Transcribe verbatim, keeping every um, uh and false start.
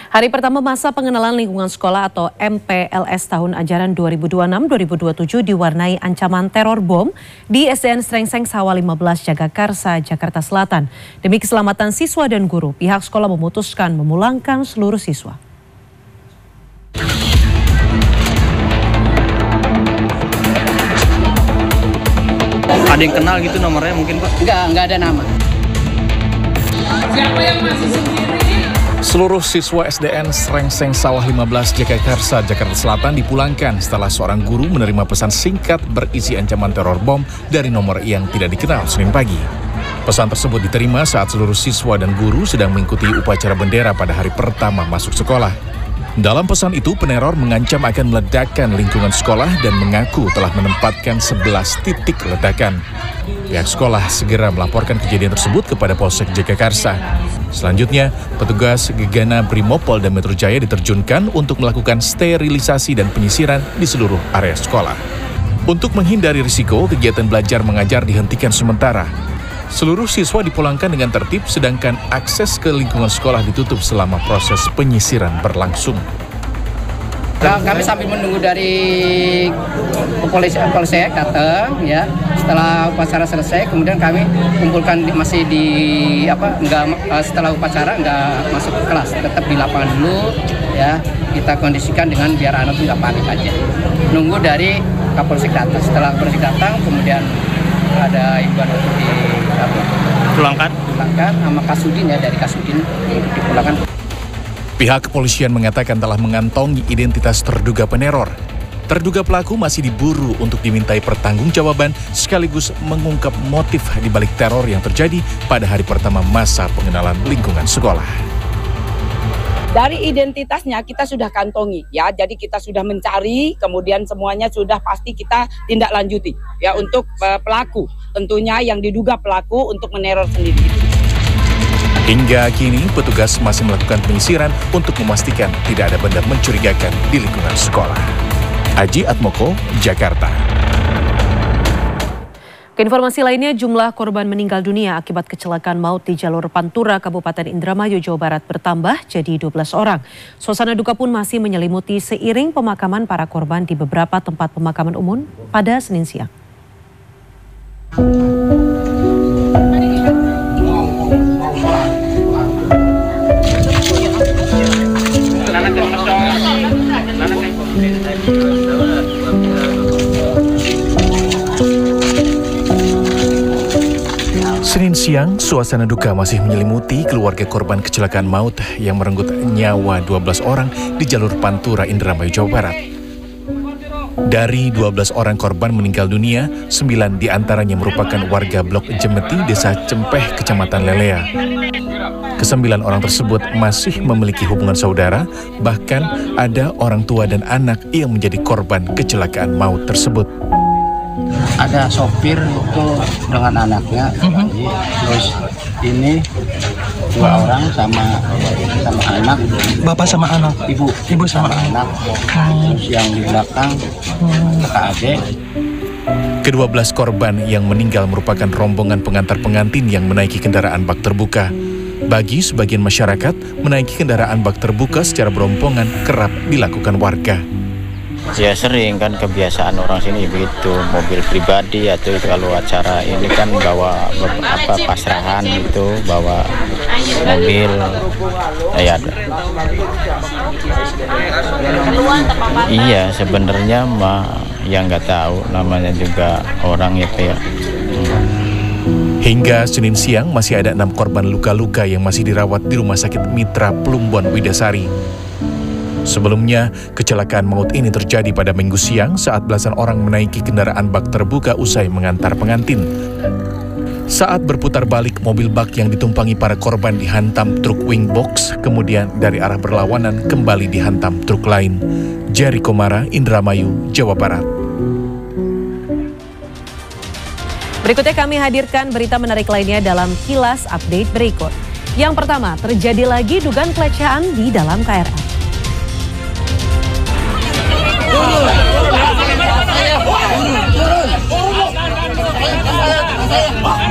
Hari pertama masa pengenalan lingkungan sekolah atau M P L S tahun ajaran dua ribu dua puluh enam dua ribu dua puluh tujuh diwarnai ancaman teror bom di S D N Srengseng Sawah lima belas Jagakarsa, Jakarta Selatan. Demi keselamatan siswa dan guru, pihak sekolah memutuskan memulangkan seluruh siswa. Ada yang kenal gitu nomornya mungkin Pak? Enggak, enggak ada nama. Siapa yang masih sendiri? Seluruh siswa S D N Srengseng Sawah lima belas Jagakarsa, Jakarta Selatan dipulangkan setelah seorang guru menerima pesan singkat berisi ancaman teror bom dari nomor yang tidak dikenal Senin pagi. Pesan tersebut diterima saat seluruh siswa dan guru sedang mengikuti upacara bendera pada hari pertama masuk sekolah. Dalam pesan itu, peneror mengancam akan meledakkan lingkungan sekolah dan mengaku telah menempatkan sebelas titik ledakan. Pihak sekolah segera melaporkan kejadian tersebut kepada Polsek Jagakarsa. Selanjutnya, petugas Gegana Brimopolda Metro Jaya diterjunkan untuk melakukan sterilisasi dan penyisiran di seluruh area sekolah. Untuk menghindari risiko, kegiatan belajar mengajar dihentikan sementara. Seluruh siswa dipulangkan dengan tertib, sedangkan akses ke lingkungan sekolah ditutup selama proses penyisiran berlangsung. Kami sambil menunggu dari kepolisian polsek datang, ya. Setelah upacara selesai, kemudian kami kumpulkan di, masih di apa? Enggak setelah upacara enggak masuk ke kelas, tetap di lapangan dulu, ya. Kita kondisikan dengan biar anak itu nggak panik aja. Nunggu dari Kapolsek datang. Setelah Kapolsek datang, kemudian ada imbauan untuk dipulangkan, pulangkan sama Kasudin ya dari Kasudin untuk dipulangkan. Pihak kepolisian mengatakan telah mengantongi identitas terduga peneror. Terduga pelaku masih diburu untuk dimintai pertanggungjawaban sekaligus mengungkap motif di balik teror yang terjadi pada hari pertama masa pengenalan lingkungan sekolah. Dari identitasnya kita sudah kantongi ya, jadi kita sudah mencari, kemudian semuanya sudah pasti kita tindak lanjuti ya untuk uh, pelaku, tentunya yang diduga pelaku untuk meneror sendiri. Hingga kini petugas masih melakukan penyisiran untuk memastikan tidak ada benda mencurigakan di lingkungan sekolah. Aji Atmoko, Jakarta. Keinformasi lainnya, jumlah korban meninggal dunia akibat kecelakaan maut di jalur Pantura, Kabupaten Indramayu, Jawa Barat bertambah jadi dua belas orang. Suasana duka pun masih menyelimuti seiring pemakaman para korban di beberapa tempat pemakaman umum pada Senin siang. Senin siang, suasana duka masih menyelimuti keluarga korban kecelakaan maut yang merenggut nyawa dua belas orang di jalur Pantura, Indramayu, Jawa Barat. Dari dua belas orang korban meninggal dunia, sembilan diantaranya merupakan warga Blok Jemeti, Desa Cempeh, Kecamatan Lelea. Kesembilan orang tersebut masih memiliki hubungan saudara, bahkan ada orang tua dan anak yang menjadi korban kecelakaan maut tersebut. Ada sopir itu dengan anaknya, uh-huh. Terus ini dua orang sama sama anak. Bapak sama anak, ibu, ibu sama, sama anak. Hmm. Terus yang di belakang kakak adik. Kedua belas korban yang meninggal merupakan rombongan pengantar pengantin yang menaiki kendaraan bak terbuka. Bagi sebagian masyarakat, menaiki kendaraan bak terbuka secara berompongan kerap dilakukan warga. Ya sering kan, kebiasaan orang sini begitu, mobil pribadi atau itu kalau acara ini kan bawa apa pasrahan itu, bawa mobil ya. Iya sebenarnya mah yang nggak tahu namanya juga orang itu ya. Hmm. Hingga Senin siang masih ada enam korban luka-luka yang masih dirawat di Rumah Sakit Mitra Plumbon Widasari. Sebelumnya, kecelakaan maut ini terjadi pada Minggu siang saat belasan orang menaiki kendaraan bak terbuka usai mengantar pengantin. Saat berputar balik, mobil bak yang ditumpangi para korban dihantam truk wing box, kemudian dari arah berlawanan kembali dihantam truk lain. Jerry Komara, Indramayu, Jawa Barat. Berikutnya kami hadirkan berita menarik lainnya dalam Kilas Update berikut. Yang pertama, terjadi lagi dugaan pelecehan di dalam K R L. Turun!